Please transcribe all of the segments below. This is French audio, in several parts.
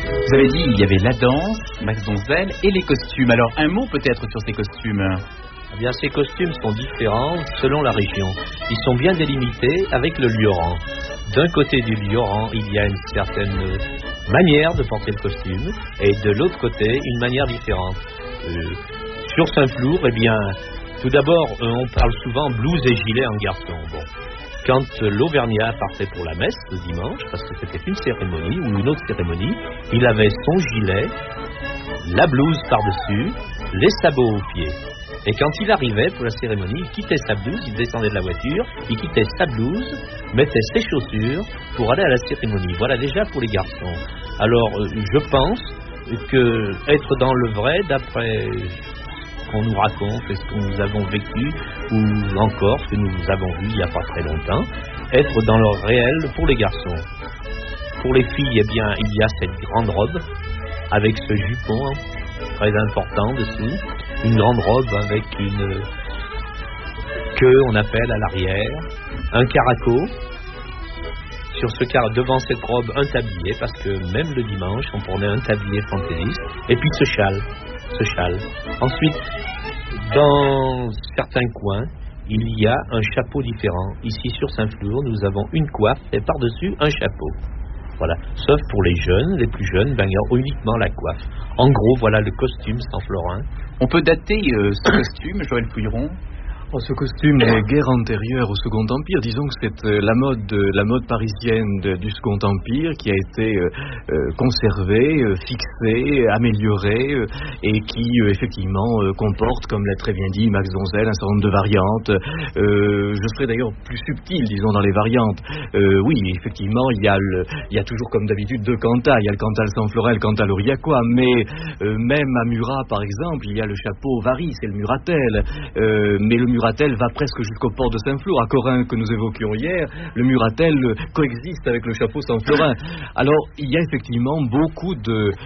Vous avez dit il y avait la danse, Max Donzel, et les costumes. Alors un mot peut-être sur ces costumes. Eh bien, ces costumes sont différents selon la région. Ils sont bien délimités avec le Lioran. D'un côté du Lioran, il y a une certaine manière de porter le costume, et de l'autre côté, une manière différente. Sur Saint-Flour, eh bien, tout d'abord, on parle souvent blouse et gilet en garçon. Bon. Quand l'Auvergnat partait pour la messe le dimanche, parce que c'était une cérémonie ou une autre cérémonie, il avait son gilet, la blouse par-dessus, les sabots aux pieds. Et quand il arrivait pour la cérémonie, il quittait sa blouse, il descendait de la voiture, il quittait sa blouse, mettait ses chaussures pour aller à la cérémonie. Voilà déjà pour les garçons. Alors, je pense que être dans le vrai, d'après ce qu'on nous raconte et ce que nous avons vécu, ou encore ce que nous avons vu il n'y a pas très longtemps, être dans le réel pour les garçons. Pour les filles, eh bien, il y a cette grande robe avec ce jupon très important dessous, une grande robe avec une queue, on appelle à l'arrière, un caraco. Sur ce devant cette robe, un tablier, parce que même le dimanche, on prenait un tablier fantaisiste, et puis ce châle. Ensuite, dans certains coins, il y a un chapeau différent. Ici, sur Saint-Flour, nous avons une coiffe et par-dessus un chapeau. Voilà. Sauf pour les jeunes, les plus jeunes, il y a uniquement la coiffe. En gros, voilà le costume Saint-Florin. On peut dater ce costume, Joël Fouilleron? Ce costume est guère antérieur au Second Empire. Disons que c'est la mode parisienne du Second Empire qui a été conservée, fixée, améliorée et qui effectivement comporte, comme l'a très bien dit Max Donzel, un certain nombre de variantes. Je serais d'ailleurs plus subtil, disons, dans les variantes. Oui, effectivement, il y a toujours comme d'habitude deux cantas. Il y a le cantal Saint-Florin et le cantal aurillacois, mais même à Murat, par exemple, il y a le chapeau Vary, c'est le Muratel. Mais le Muratel va presque jusqu'au port de Saint-Flour. À Corinth, que nous évoquions hier, le Muratel coexiste avec le chapeau Saint-Florin. Alors, il y a effectivement beaucoup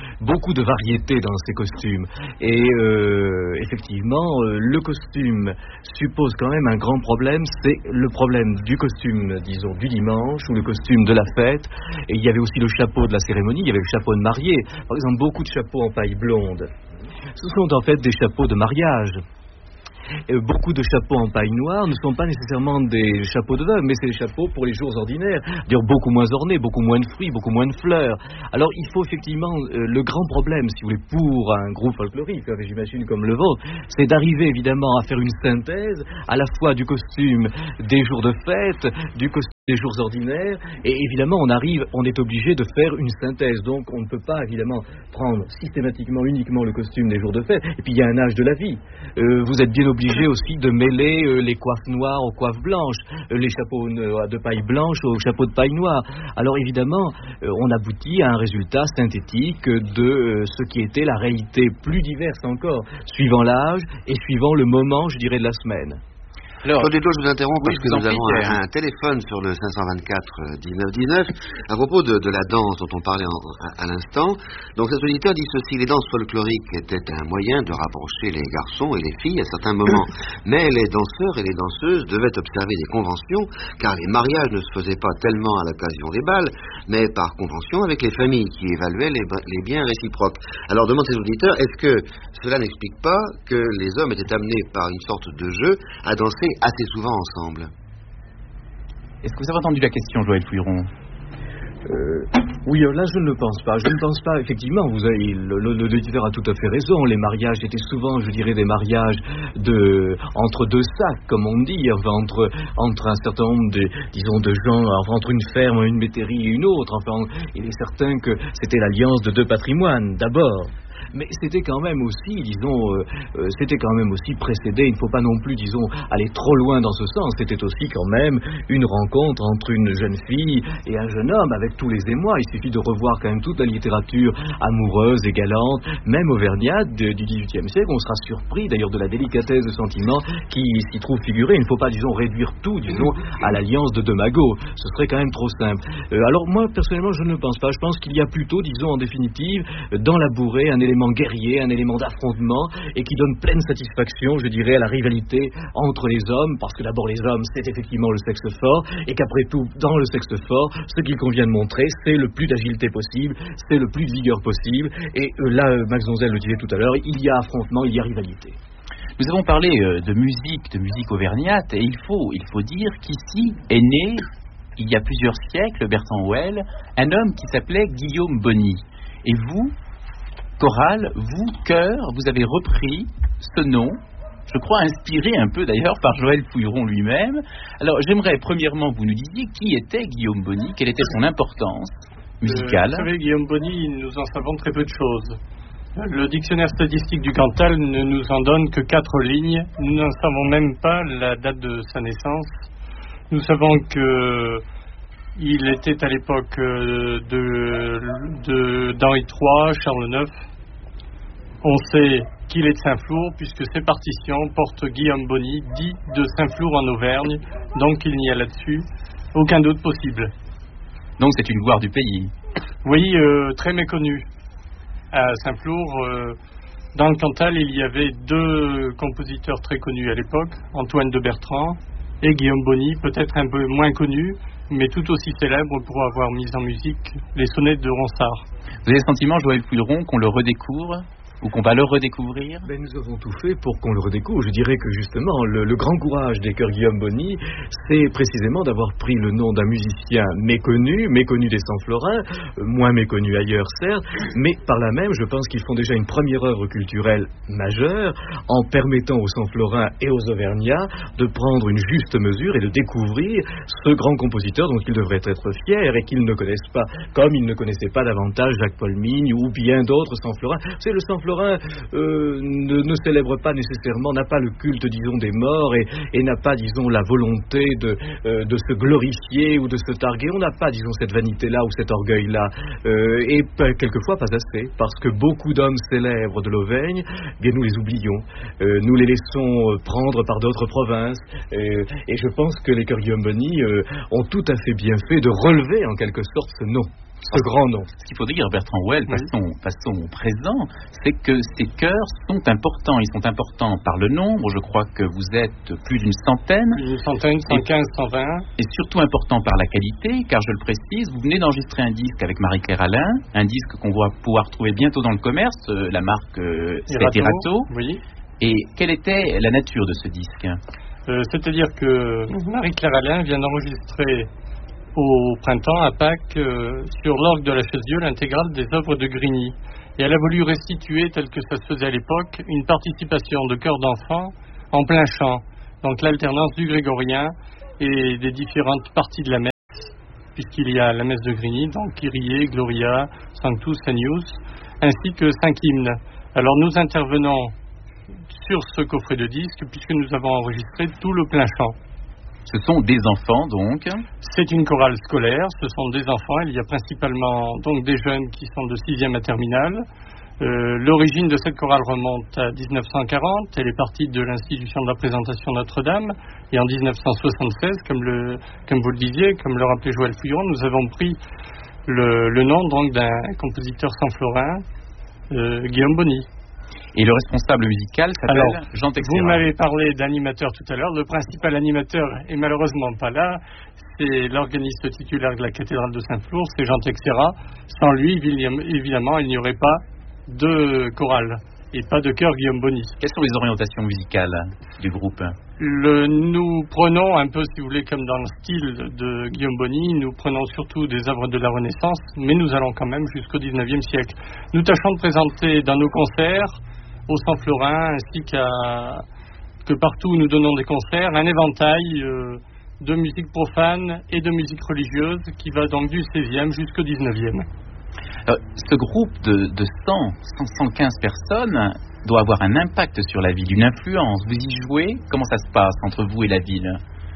de variétés dans ces costumes. Et effectivement, le costume suppose quand même un grand problème, c'est le problème du costume, disons, du dimanche, ou le costume de la fête. Et il y avait aussi le chapeau de la cérémonie, il y avait le chapeau de mariée. Par exemple, beaucoup de chapeaux en paille blonde. Ce sont en fait des chapeaux de mariage. Beaucoup de chapeaux en paille noire ne sont pas nécessairement des chapeaux de veuve, mais c'est des chapeaux pour les jours ordinaires, d'ailleurs beaucoup moins ornés, beaucoup moins de fruits, beaucoup moins de fleurs. Alors il faut effectivement, le grand problème, si vous voulez, pour un groupe folklorique, j'imagine comme le vôtre, c'est d'arriver évidemment à faire une synthèse à la fois du costume des jours de fête, du costume des jours ordinaires, et évidemment on est obligé de faire une synthèse, donc on ne peut pas évidemment prendre systématiquement uniquement le costume des jours de fête, et puis il y a un âge de la vie, vous êtes bien obligé aussi de mêler les coiffes noires aux coiffes blanches, les chapeaux de paille blanche aux chapeaux de paille noire. Alors évidemment on aboutit à un résultat synthétique de ce qui était la réalité plus diverse encore, suivant l'âge et suivant le moment, je dirais, de la semaine. Alors, je vous interromps parce que nous avons un téléphone sur le 524 19 19 à propos de la danse dont on parlait à l'instant. Donc cet auditeur dit ceci: les danses folkloriques étaient un moyen de rapprocher les garçons et les filles à certains moments, mais les danseurs et les danseuses devaient observer des conventions, car les mariages ne se faisaient pas tellement à l'occasion des balles, mais par convention avec les familles qui évaluaient les biens réciproques. Alors demande cet auditeur, est-ce que cela n'explique pas que les hommes étaient amenés par une sorte de jeu à danser assez souvent ensemble? Est-ce que vous avez entendu la question, Joël Fouilleron? Oui, là je ne le pense pas. Je ne pense pas, effectivement, l'auditeur a tout à fait raison. Les mariages étaient souvent, je dirais, des mariages entre deux sacs, comme on dit, entre un certain nombre de gens, entre une ferme, une métairie et une autre. Enfin, il est certain que c'était l'alliance de deux patrimoines, d'abord. Mais c'était quand même aussi, précédé, il ne faut pas non plus, aller trop loin dans ce sens, c'était aussi quand même une rencontre entre une jeune fille et un jeune homme, avec tous les émois. Il suffit de revoir quand même toute la littérature amoureuse et galante, même auvergnate du XVIIIe siècle. On sera surpris d'ailleurs de la délicatesse de sentiments qui s'y trouve figurée. Il ne faut pas, réduire tout, à l'alliance de deux magots. Ce serait quand même trop simple. Alors moi, personnellement, je ne le pense pas. Je pense qu'il y a plutôt, en définitive, dans la bourrée, un élément élément guerrier, un élément d'affrontement, et qui donne pleine satisfaction, je dirais, à la rivalité entre les hommes, parce que d'abord les hommes, c'est effectivement le sexe fort, et qu'après tout, dans le sexe fort, ce qu'il convient de montrer, c'est le plus d'agilité possible, c'est le plus de vigueur possible, et là, Max Donzel le disait tout à l'heure, il y a affrontement, il y a rivalité. Nous avons parlé de musique auvergnate, et il faut dire qu'ici est né, il y a plusieurs siècles, Bertrand Houël, un homme qui s'appelait Guillaume Bonny. Et vous, chorale, vous, chœur, vous avez repris ce nom, je crois inspiré un peu d'ailleurs par Joël Fouilleron lui-même. Alors j'aimerais premièrement que vous nous disiez qui était Guillaume Bonny, quelle était son importance musicale. Vous savez, Guillaume Bonny, nous en savons très peu de choses. Le dictionnaire statistique du Cantal ne nous en donne que 4 lignes. Nous n'en savons même pas la date de sa naissance. Nous savons qu'il était à l'époque d'Henri III, Charles IX. On sait qu'il est de Saint-Flour, puisque ses partitions portent Guillaume Bonny, dit de Saint-Flour en Auvergne. Donc il n'y a là-dessus aucun doute possible. Donc c'est une gloire du pays. Oui, très méconnue. À Saint-Flour, dans le Cantal, il y avait 2 compositeurs très connus à l'époque, Antoine de Bertrand et Guillaume Bonny, peut-être un peu moins connu, mais tout aussi célèbre pour avoir mis en musique les sonnets de Ronsard. Vous avez le sentiment, Joël Fouilleron, qu'on le redécouvre ou qu'on va le redécouvrir? Nous avons tout fait pour qu'on le redécouvre. Je dirais que justement, le grand courage des chœurs Guillaume Bonny, c'est précisément d'avoir pris le nom d'un musicien méconnu des Saint-Florins, moins méconnu ailleurs certes, mais par là même, je pense qu'ils font déjà une première œuvre culturelle majeure en permettant aux Saint-Florins et aux Auvergnats de prendre une juste mesure et de découvrir ce grand compositeur dont ils devraient être fiers et qu'ils ne connaissent pas, comme ils ne connaissaient pas davantage Jacques-Paul Migne ou bien d'autres Saint-Florins. C'est le Saint-Florin ne célèbre pas nécessairement, n'a pas le culte, disons, des morts et n'a pas, disons, la volonté de se glorifier ou de se targuer. On n'a pas, disons, cette vanité-là ou cet orgueil-là. Et quelquefois pas assez, parce que beaucoup d'hommes célèbres de l'Auvergne, bien nous les oublions. Nous les laissons prendre par d'autres provinces. Et je pense que les chœurs Guillaume Bonny ont tout à fait bien fait de relever en quelque sorte ce nom. Ce grand nom. Ce qu'il faut dire, Bertrand Houël, passons au présent, c'est que ces chœurs sont importants. Ils sont importants par le nombre. Je crois que vous êtes plus d'une centaine. Une centaine, 115, 120. Et surtout important par la qualité, car je le précise, vous venez d'enregistrer un disque avec Marie-Claire Alain, un disque qu'on va pouvoir trouver bientôt dans le commerce, la marque Irato. Oui. Et quelle était la nature de ce disque? C'est-à-dire que Marie-Claire Alain vient d'enregistrer au printemps, à Pâques, sur l'orgue de la Chaise-Dieu, l'intégrale des œuvres de Grigny. Et elle a voulu restituer, tel que ça se faisait à l'époque, une participation de chœurs d'enfants en plein chant. Donc l'alternance du grégorien et des différentes parties de la messe, puisqu'il y a la messe de Grigny, donc Kyrie, Gloria, Sanctus, Agnus, ainsi que 5 hymnes. Alors nous intervenons sur ce coffret de disques, puisque nous avons enregistré tout le plein chant. Ce sont des enfants, donc? C'est une chorale scolaire, ce sont des enfants. Il y a principalement donc des jeunes qui sont de 6e à terminale. L'origine de cette chorale remonte à 1940. Elle est partie de l'institution de la présentation Notre-Dame. Et en 1976, comme vous le disiez, comme le rappelait Joël Fouilleron, nous avons pris le nom donc d'un compositeur saint-florin, Guillaume Bonny. Et le responsable musical s'appelle Jean Texera. Vous m'avez parlé d'animateur tout à l'heure. Le principal animateur est malheureusement pas là. C'est l'organiste titulaire de la cathédrale de Saint-Flour, c'est Jean Texera. Sans lui, évidemment, il n'y aurait pas de chorale et pas de chœur Guillaume Bonny. Quelles sont les orientations musicales du groupe? Nous prenons un peu, si vous voulez, comme dans le style de Guillaume Bonny, nous prenons surtout des œuvres de la Renaissance, mais nous allons quand même jusqu'au XIXe siècle. Nous tâchons de présenter dans nos concerts, au Saint-Florin, ainsi que partout où nous donnons des concerts, un éventail de musique profane et de musique religieuse qui va donc du XVIe jusqu'au XIXe. Ce groupe de 115 personnes doit avoir un impact sur la ville, une influence. Vous y jouez? Comment ça se passe entre vous et la ville?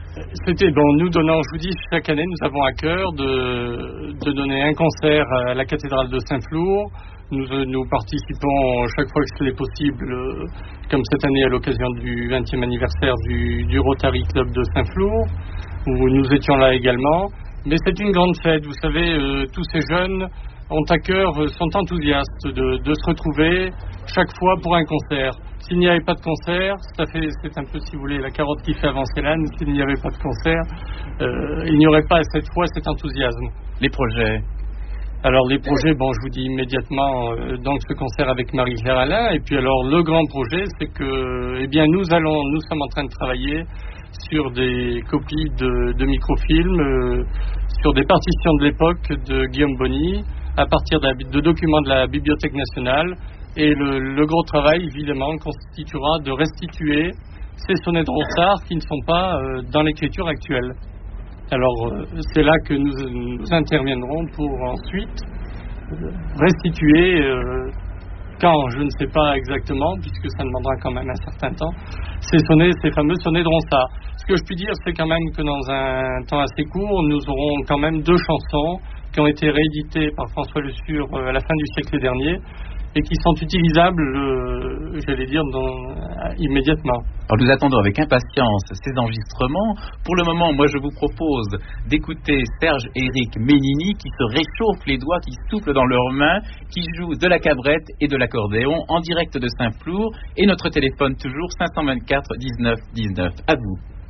Nous donnons, je vous dis, chaque année, nous avons à cœur de donner un concert à la cathédrale de Saint-Flour. Nous participons chaque fois que c'est possible, comme cette année à l'occasion du 20e anniversaire du Rotary Club de Saint-Flour, où nous étions là également. Mais c'est une grande fête, vous savez, tous ces jeunes ont à cœur, sont enthousiastes de se retrouver chaque fois pour un concert. S'il n'y avait pas de concert, c'est un peu, si vous voulez, la carotte qui fait avancer l'âne. S'il n'y avait pas de concert, il n'y aurait pas cette fois cet enthousiasme. Les projets? Alors les projets, bon, je vous dis immédiatement, donc ce concert avec Marie-Claire Alain. Et puis alors le grand projet, c'est que, eh bien, nous sommes en train de travailler sur des copies de microfilms, sur des partitions de l'époque de Guillaume Bonny, à partir de documents de la Bibliothèque nationale. Et le gros travail, évidemment, constituera de restituer ces sonnets de Ronsard qui ne sont pas dans l'écriture actuelle. Alors, c'est là que nous interviendrons pour ensuite restituer, quand, je ne sais pas exactement, puisque ça demandera quand même un certain temps, ces fameux sonnets de Ronsard. Ce que je puis dire, c'est quand même que dans un temps assez court, nous aurons quand même 2 chansons qui ont été rééditées par François Le Sur à la fin du siècle dernier, et qui sont utilisables, j'allais dire, immédiatement. Alors nous attendons avec impatience ces enregistrements. Pour le moment, moi je vous propose d'écouter Serge et Éric Ménini qui se réchauffent les doigts, qui soufflent dans leurs mains, qui jouent de la cabrette et de l'accordéon en direct de Saint-Flour, et notre téléphone toujours 524 19 19. À vous.